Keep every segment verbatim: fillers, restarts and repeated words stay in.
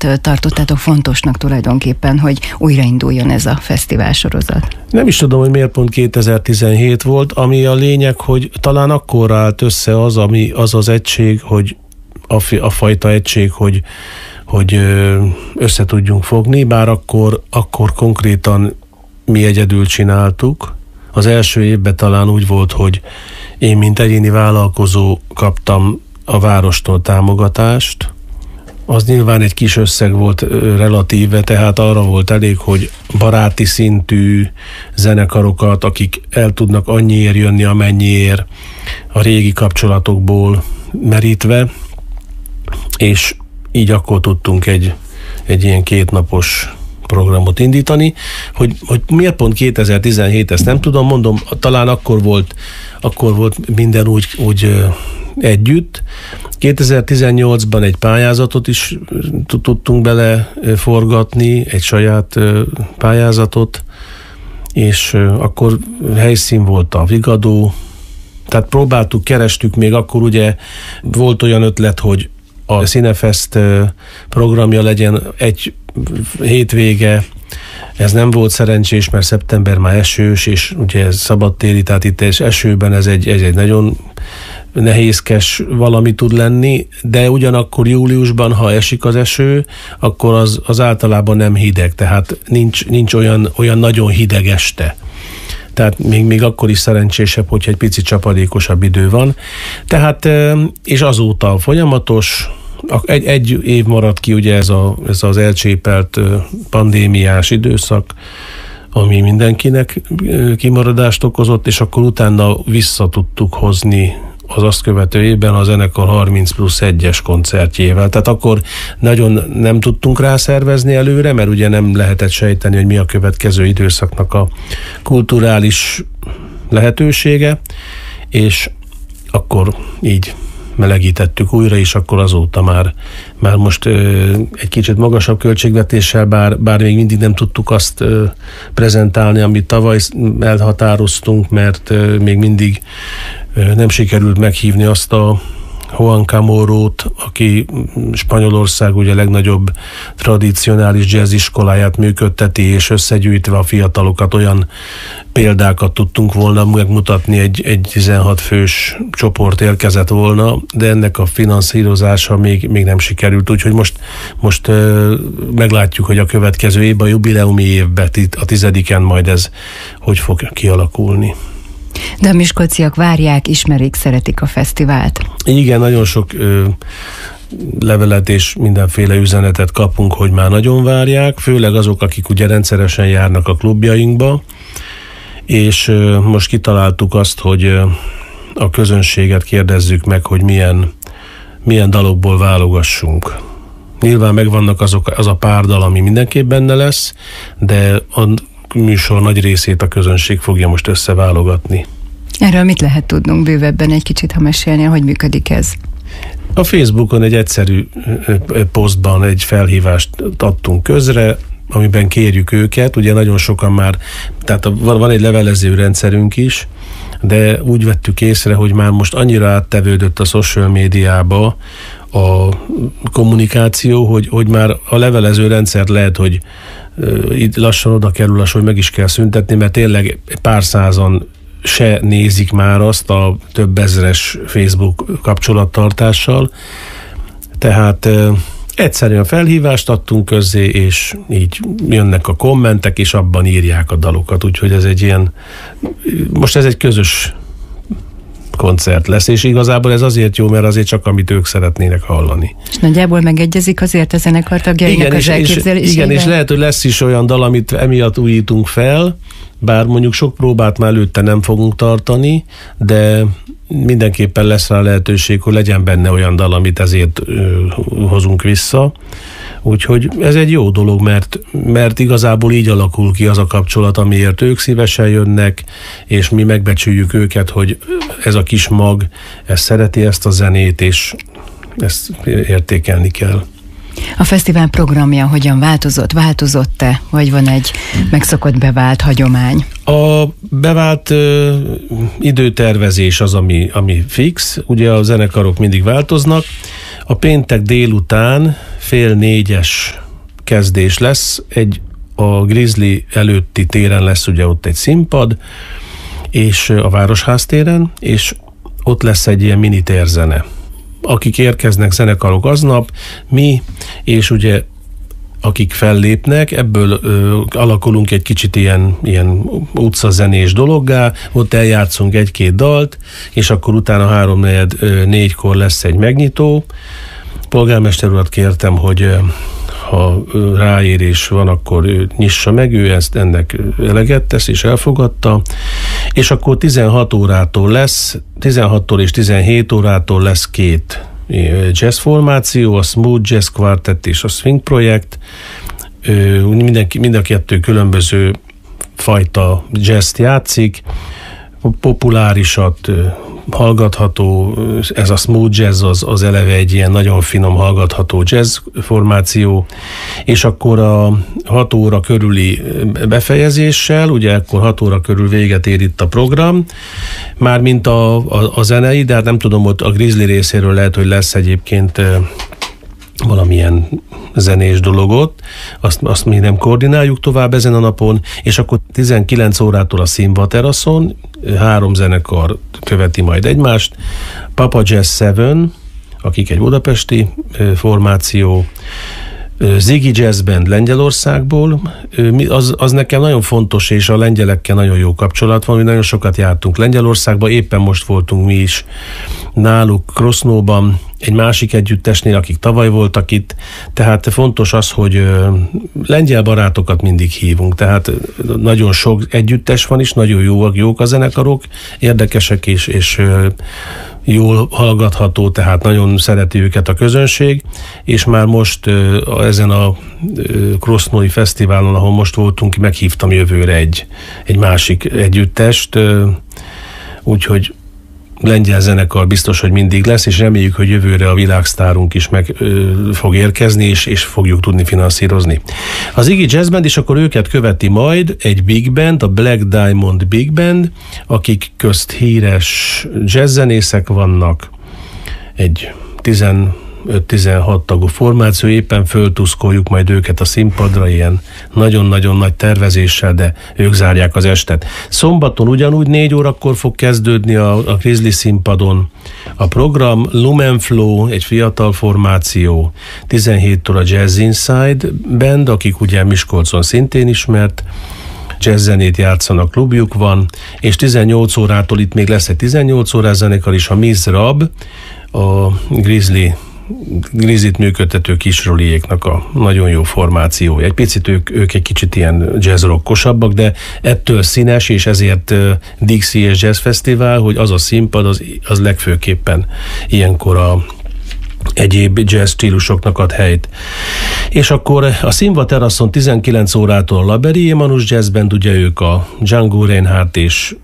miért tartottátok fontosnak tulajdonképpen, hogy újrainduljon ez a fesztivál sorozat? Nem is tudom, hogy miért pont kétezer-tizenhét volt, ami a lényeg, hogy talán akkor állt össze az, ami, az az egység, hogy a, a fajta egység, hogy, hogy össze tudjunk fogni, bár akkor, akkor konkrétan mi egyedül csináltuk. Az első évben talán úgy volt, hogy én, mint egyéni vállalkozó kaptam a várostól támogatást. Az nyilván egy kis összeg volt relatíve, tehát arra volt elég, hogy baráti szintű zenekarokat, akik el tudnak annyiért jönni, amennyiért a régi kapcsolatokból merítve, és így akkor tudtunk egy, egy ilyen kétnapos programot indítani. Hogy, hogy miért pont kétezer-tizenhét, ezt nem tudom, mondom, talán akkor volt, akkor volt minden úgy, úgy együtt. kétezer-tizennyolcban egy pályázatot is tudtunk bele forgatni, egy saját pályázatot, és akkor helyszín volt a Vigadó, tehát próbáltuk, kerestük, még akkor ugye volt olyan ötlet, hogy a Cinefest programja legyen egy hétvége. Ez nem volt szerencsés, mert szeptember már esős, és ugye ez szabadtéri, tehát itt esőben ez egy, ez egy nagyon nehézkes valami tud lenni, de ugyanakkor júliusban, ha esik az eső, akkor az, az általában nem hideg, tehát nincs, nincs olyan, olyan nagyon hideg este. Tehát még, még akkor is szerencsésebb, hogyha egy picit csapadékosabb idő van. Tehát, és azóta folyamatos, egy, egy év maradt ki ugye ez, a, ez az elcsépelt pandémiás időszak, ami mindenkinek kimaradást okozott, és akkor utána vissza tudtuk hozni az azt követő évben a zenekar harminc plusz egyes koncertjével. Tehát akkor nagyon nem tudtunk rá szervezni előre, mert ugye nem lehetett sejteni, hogy mi a következő időszaknak a kulturális lehetősége, és akkor így melegítettük újra, és akkor azóta már, már most ö, egy kicsit magasabb költségvetéssel, bár, bár még mindig nem tudtuk azt ö, prezentálni, amit tavaly elhatároztunk, mert ö, még mindig ö, nem sikerült meghívni azt a Juan Camorót, aki Spanyolország ugye legnagyobb tradicionális jazz iskoláját működteti, és összegyűjtve a fiatalokat olyan példákat tudtunk volna megmutatni, egy, egy tizenhat fős csoport érkezett volna, de ennek a finanszírozása még, még nem sikerült, úgyhogy most, most uh, meglátjuk, hogy a következő évben, a jubileumi évben, a tizediken majd ez hogy fog kialakulni. De a miskolciak várják, ismerik, szeretik a fesztivált. Igen, nagyon sok ö, levelet és mindenféle üzenetet kapunk, hogy már nagyon várják, főleg azok, akik ugye rendszeresen járnak a klubjainkba, és ö, most kitaláltuk azt, hogy ö, a közönséget kérdezzük meg, hogy milyen, milyen dalokból válogassunk. Nyilván megvannak azok, az a pár dal, ami mindenképp benne lesz, de a műsor nagy részét a közönség fogja most összeválogatni. Erről mit lehet tudnunk bővebben egy kicsit, ha mesélni, hogy működik ez? A Facebookon egy egyszerű posztban egy felhívást adtunk közre, amiben kérjük őket, ugye nagyon sokan már, tehát van egy levelező rendszerünk is, de úgy vettük észre, hogy már most annyira áttevődött a social médiába a kommunikáció, hogy, hogy már a levelező rendszer lehet, hogy itt lassan oda kerül, hogy meg is kell szüntetni, mert tényleg pár százan se nézik már azt a több ezres Facebook kapcsolattartással. Tehát egyszerűen felhívást adtunk közzé, és így jönnek a kommentek, és abban írják a dalokat. Úgyhogy ez egy ilyen, most ez egy közös koncert lesz, és igazából ez azért jó, mert azért csak amit ők szeretnének hallani. És nagyjából megegyezik azért a zenekar tagjainak az elképzelésében? Igen, és lehet, hogy lesz is olyan dal, amit emiatt újítunk fel, bár mondjuk sok próbát már előtte nem fogunk tartani, de mindenképpen lesz rá lehetőség, hogy legyen benne olyan dal, amit ezért ö, hozunk vissza. Úgyhogy ez egy jó dolog, mert, mert igazából így alakul ki az a kapcsolat, amiért ők szívesen jönnek, és mi megbecsüljük őket, hogy ez a kis mag, ez szereti ezt a zenét, és ezt értékelni kell. A fesztivál programja hogyan változott? Változott-e? Vagy van egy megszokott bevált hagyomány? A bevált ö, időtervezés az, ami, ami fix. Ugye a zenekarok mindig változnak. A péntek délután fél négyes kezdés lesz, egy a Grizzly előtti téren lesz ugye ott egy színpad, és a Városház téren, és ott lesz egy ilyen mini térzene. Akik érkeznek, zenekarok aznap, mi, és ugye akik fellépnek, ebből ö, alakulunk egy kicsit ilyen, ilyen utcazenés dologgá, ott eljátszunk egy-két dalt, és akkor utána háromnegyed négykor lesz egy megnyitó. Polgármester urat kértem, hogy ha ráérés van, akkor ő nyissa meg, ő ezt ennek eleget tesz, és elfogadta, és akkor tizenhat órától lesz, tizenhattól és tizenhét órától lesz két jazz formáció, a Smooth Jazz Quartet és a Swing Projekt. Mindenki, mind a kettő különböző fajta jazzt játszik, populárisat, hallgatható, ez a smooth jazz az, az eleve egy ilyen nagyon finom hallgatható jazz formáció, és akkor a hat óra körüli befejezéssel, ugye akkor hat óra körül véget ér itt a program, mármint a, a, a zenei, de hát nem tudom, ott a Grizzly részéről lehet, hogy lesz egyébként valamilyen zenés dologot, azt, azt még nem koordináljuk tovább ezen a napon, és akkor tizenkilenc órától a Színva teraszon három zenekar követi majd egymást, Papa Jazz Seven, akik egy budapesti formáció, Ziggy Jazz Band Lengyelországból, az, az nekem nagyon fontos, és a lengyelekkel nagyon jó kapcsolat van, mi nagyon sokat jártunk Lengyelországba, éppen most voltunk mi is náluk Krosznóban, egy másik együttesnél, akik tavaly voltak itt, tehát fontos az, hogy lengyel barátokat mindig hívunk, tehát nagyon sok együttes van is, nagyon jók, jók a zenekarok, érdekesek is, és jól hallgatható, tehát nagyon szereti őket a közönség, és már most ezen a Krosznói Fesztiválon, ahol most voltunk, meghívtam jövőre egy, egy másik együttest, úgyhogy lengyel zenekar biztos, hogy mindig lesz, és reméljük, hogy jövőre a világsztárunk is meg ö, fog érkezni, és, és fogjuk tudni finanszírozni. Az Iggy Jazz Band, és akkor őket követi majd egy big band, a Black Diamond Big Band, akik közt híres jazzzenészek vannak, egy tizenöt-tizenhat tagú formáció, éppen föltuszkoljuk majd őket a színpadra, ilyen nagyon-nagyon nagy tervezéssel, de ők zárják az estet. Szombaton ugyanúgy négy órakor fog kezdődni a, a Grizzly színpadon a program, Lumen Flow, egy fiatal formáció, tizenhéttől a Jazz Inside Band, akik ugye Miskolcon szintén ismert, jazzzenét játszanak, klubjuk van, és tizennyolc órától itt még lesz egy tizennyolc órás zenekar is, a Miss Rab, a Grizzly Grizzlyt működtető kisroliéknak a nagyon jó formációja. Egy picit ők, ők egy kicsit ilyen jazzrockosabbak, de ettől színes, és ezért Dixie és Jazz Fesztivál, hogy az a színpad, az, az legfőképpen ilyenkor a egyéb jazz stílusoknak ad helyt. És akkor a Színva teraszon tizenkilenc órától a Laberi Emanus Jazz Band, ugye ők a Django Reinhardt és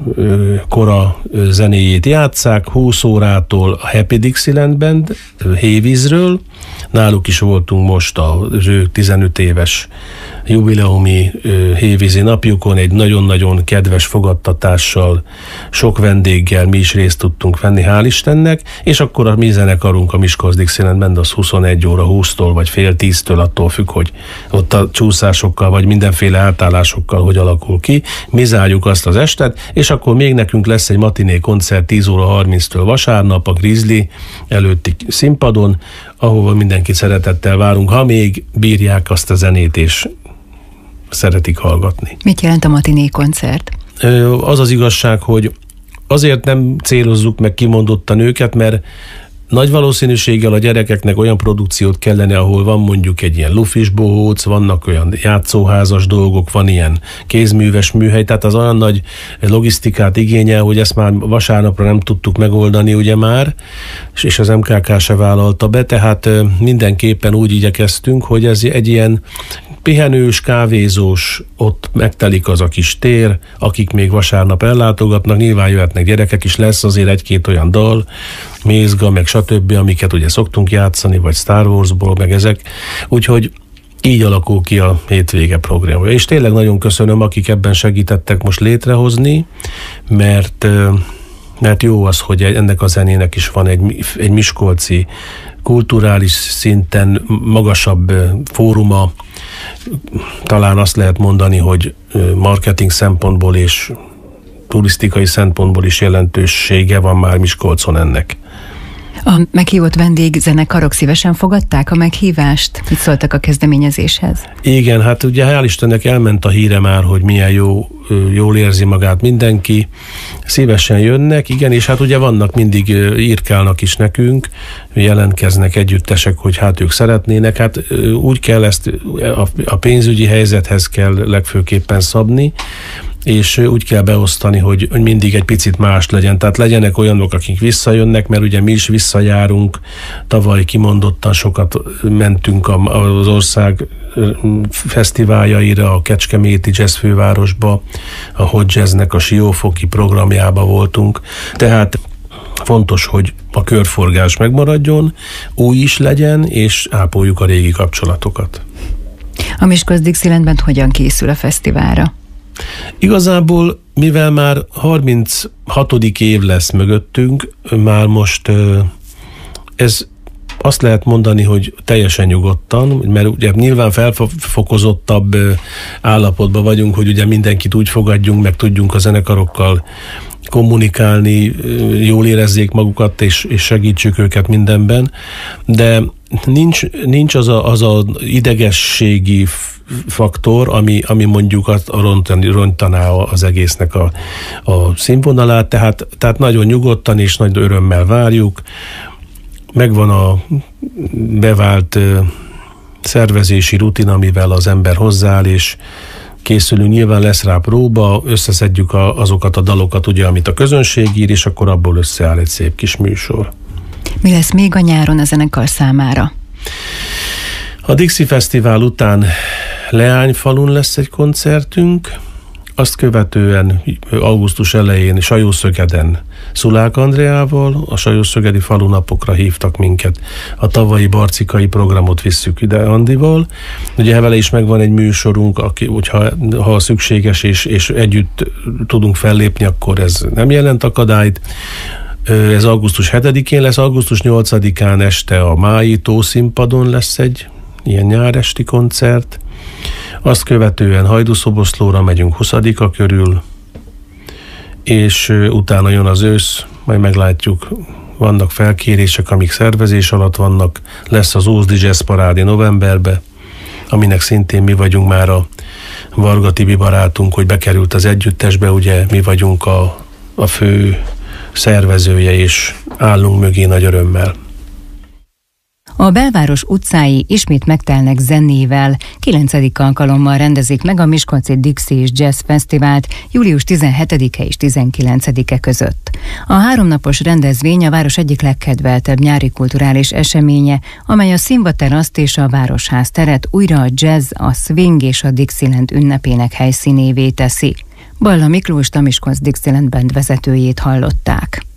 kora zenéjét játsszák, húsz órától a Happy Dixieland Band Hévízről, náluk is voltunk most az ő tizenöt éves jubileumi hévízi napjukon, egy nagyon-nagyon kedves fogadtatással, sok vendéggel mi is részt tudtunk venni, hál' Istennek, és akkor a mi zenekarunk, a Miskolc Dixieland Band, az huszonegy óra húsztól vagy fél tíztől, attól függ, hogy ott a csúszásokkal, vagy mindenféle átállásokkal hogy alakul ki. Mi zárjuk azt az estet, és akkor még nekünk lesz egy matiné koncert tíz óra harminctől vasárnap a Grizzly előtti színpadon, ahova mindenkit szeretettel várunk, ha még bírják azt a zenét, és szeretik hallgatni. Mit jelent a matiné koncert? Az az igazság, hogy azért nem célozzuk meg kimondottan őket, mert nagy valószínűséggel a gyerekeknek olyan produkciót kellene, ahol van mondjuk egy ilyen lufis bohóc, vannak olyan játszóházas dolgok, van ilyen kézműves műhely, tehát az olyan nagy logisztikát igényel, hogy ezt már vasárnapra nem tudtuk megoldani ugye már, és az em ká ká se vállalta be, tehát mindenképpen úgy igyekeztünk, hogy ez egy ilyen pihenős, kávézós, ott megtelik az a kis tér, akik még vasárnap ellátogatnak, nyilván jöhetnek gyerekek is, lesz azért egy-két olyan dal, Mézga, meg stb., amiket ugye szoktunk játszani, vagy Star Warsból, meg ezek, úgyhogy így alakul ki a hétvége programja. És tényleg nagyon köszönöm, akik ebben segítettek most létrehozni, mert, mert jó az, hogy ennek a zenének is van egy, egy miskolci kulturális szinten magasabb fóruma, talán azt lehet mondani, hogy marketing szempontból és turisztikai szempontból is jelentősége van már Miskolcon ennek. A meghívott vendégzenekarok szívesen fogadták a meghívást? Mit szóltak a kezdeményezéshez? Igen, hát ugye hál' Istennek elment a híre már, hogy milyen jó, jól érzi magát mindenki. Szívesen jönnek, igen, és hát ugye vannak mindig, írkálnak is nekünk, jelentkeznek együttesek, hogy hát ők szeretnének. Hát úgy kell ezt, a pénzügyi helyzethez kell legfőképpen szabni, és úgy kell beosztani, hogy, hogy mindig egy picit más legyen. Tehát legyenek olyanok, akik visszajönnek, mert ugye mi is visszajárunk. Tavaly kimondottan sokat mentünk az ország fesztiváljaira, a Kecskeméti Jazz Fővárosba, a Hot Jazznek a Siófoki programjába voltunk. Tehát fontos, hogy a körforgás megmaradjon, új is legyen, és ápoljuk a régi kapcsolatokat. A Miskolc Dixielandben hogyan készül a fesztiválra? Igazából, mivel már harminchatodik év lesz mögöttünk, már most ez azt lehet mondani, hogy teljesen nyugodtan, mert ugye nyilván felfokozottabb állapotban vagyunk, hogy ugye mindenkit úgy fogadjunk, meg tudjunk a zenekarokkal kommunikálni, jól érezzék magukat, és, és segítsük őket mindenben, de nincs, nincs az, a, az a idegességi faktor, ami, ami mondjuk azt rontani, rontaná az egésznek a, a színvonalát, tehát, tehát nagyon nyugodtan és nagy örömmel várjuk. Megvan a bevált szervezési rutin, amivel az ember hozzááll, és készülünk, nyilván lesz rá próba, összeszedjük a, azokat a dalokat, ugye, amit a közönség ír, és akkor abból összeáll egy szép kis műsor. Mi lesz még a nyáron a zenekar számára? A Dixie Fesztivál után Leányfalun lesz egy koncertünk, azt követően augusztus elején Sajószögeden Szulák Andreával, a Sajószögedi falunapokra hívtak minket. A tavalyi barcikai programot visszük ide Andival. Ugye vele is megvan egy műsorunk, aki, hogyha, ha szükséges és, és együtt tudunk fellépni, akkor ez nem jelent akadályt. Ez augusztus hetedikén lesz, augusztus nyolcadikán este a Mái Tószínpadon lesz egy ilyen nyáresti koncert. Azt követően Hajdúszoboszlóra megyünk huszadika körül, és utána jön az ősz, majd meglátjuk, vannak felkérések, amik szervezés alatt vannak, lesz az Ózdi Jazz Parádi novemberbe, aminek szintén mi vagyunk már a Varga Tibi barátunk, hogy bekerült az együttesbe, ugye mi vagyunk a, a fő szervezője, és állunk mögé nagy örömmel. A belváros utcái ismét megtelnek zenével. Kilencedik alkalommal rendezik meg a Miskolci Dixie és Jazz Fesztivált július tizenhetedike és tizenkilencedike között. A háromnapos rendezvény a város egyik legkedveltebb nyári kulturális eseménye, amely a Színva teraszt és a Városház teret újra a jazz, a swing és a Dixieland ünnepének helyszínévé teszi. Balla Miklóst, a Miskolc Dixieland Band vezetőjét hallották.